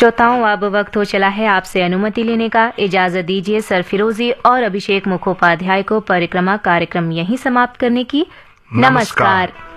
श्रोताओं, अब वक्त हो चला है आपसे अनुमति लेने का। इजाजत दीजिए सरफिरोजी और अभिषेक मुखोपाध्याय को परिक्रमा कार्यक्रम यहीं समाप्त करने की। नमस्कार।